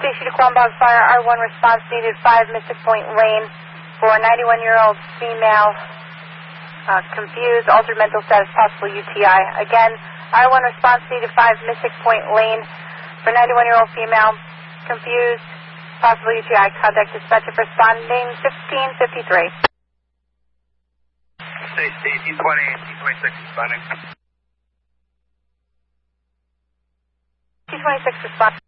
Station to Quambog Fire, R1 response needed, 5 Mystic Point Lane for a 91-year-old female, confused, altered mental status, possible UTI. Again, R1 response needed, 5 Mystic Point Lane for 91-year-old female, confused, possible UTI. Contact dispatcher responding 1553. State T20 and T26 responding. T26 responding.